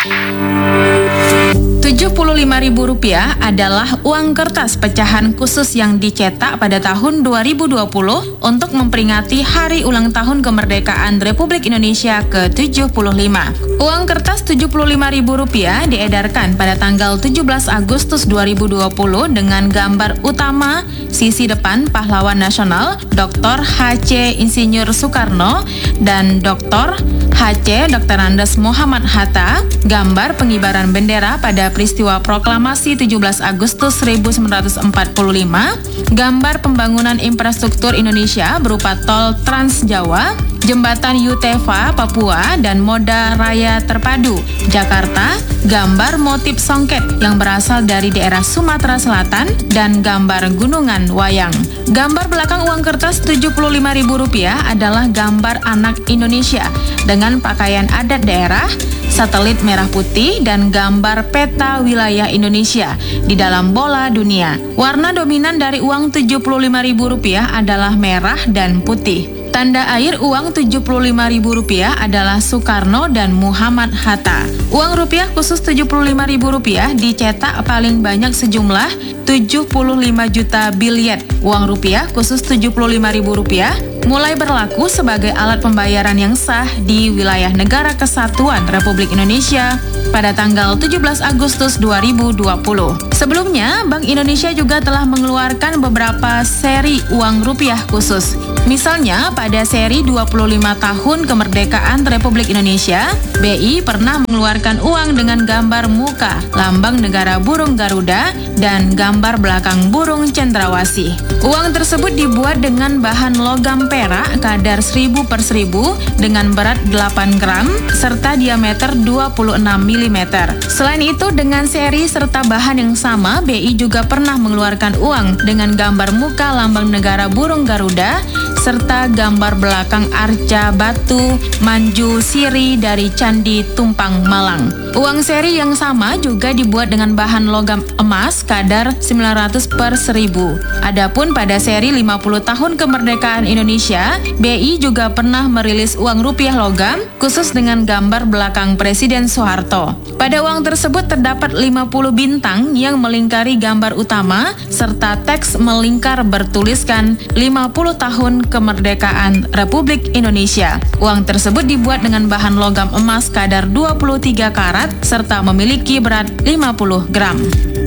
Rp75.000 adalah uang kertas pecahan khusus yang dicetak pada tahun 2020 untuk memperingati Hari Ulang Tahun Kemerdekaan Republik Indonesia ke-75. Uang kertas Rp75.000 diedarkan pada tanggal 17 Agustus 2020 dengan gambar utama sisi depan pahlawan nasional Dr. H.C. Insinyur Soekarno dan Dr. H.C. Dr. Andes Muhammad Hatta, gambar pengibaran bendera pada peristiwa proklamasi 17 Agustus 1945, gambar pembangunan infrastruktur Indonesia berupa tol Trans Jawa, jembatan Yutefa, Papua, dan moda raya terpadu, Jakarta, gambar motif songket yang berasal dari daerah Sumatera Selatan, dan gambar gunungan wayang. Gambar belakang uang kertas Rp75.000 adalah gambar anak Indonesia dengan pakaian adat daerah, satelit merah putih, dan gambar peta wilayah Indonesia di dalam bola dunia. Warna dominan dari uang Rp75.000 adalah merah dan putih. Tanda air uang Rp75.000 adalah Soekarno dan Muhammad Hatta. Uang rupiah khusus Rp75.000 dicetak paling banyak sejumlah 75 juta biljet. Uang rupiah khusus Rp75.000 mulai berlaku sebagai alat pembayaran yang sah di wilayah Negara Kesatuan Republik Indonesia pada tanggal 17 Agustus 2020. Sebelumnya, Bank Indonesia juga telah mengeluarkan beberapa seri uang rupiah khusus. Misalnya, pada seri 25 tahun kemerdekaan Republik Indonesia, BI pernah mengeluarkan uang dengan gambar muka, lambang negara burung Garuda, dan gambar belakang burung cendrawasih. Uang tersebut dibuat dengan bahan logam perak kadar 1000 per 1000 dengan berat 8 gram serta diameter 26 mm. Selain itu, dengan seri serta bahan yang sama, BI juga pernah mengeluarkan uang dengan gambar muka lambang negara burung Garuda serta gambar belakang arca batu Manju Siri dari Candi Tumpang Malang. Uang seri yang sama juga dibuat dengan bahan logam emas kadar 900 per 1000. Adapun pada seri 50 tahun kemerdekaan Indonesia, BI juga pernah merilis uang rupiah logam khusus dengan gambar belakang Presiden Soeharto. Pada uang tersebut terdapat 50 bintang yang melingkari gambar utama serta teks melingkar bertuliskan 50 tahun kemerdekaan Republik Indonesia. Uang tersebut dibuat dengan bahan logam emas kadar 23 karat serta memiliki berat 50 gram.